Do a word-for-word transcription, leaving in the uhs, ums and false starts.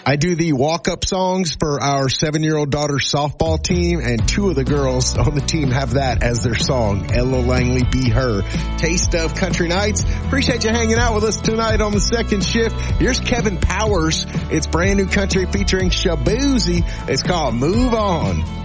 I do the walk-up songs for our seven-year-old daughter's softball team, and two of the girls on the team have that as their song, Ella Langley Be Her. Taste of Country Nights. Appreciate you hanging out with us tonight on the second shift. Here's Kevin Powers. It's brand new country featuring Shaboozey. It's called Move On.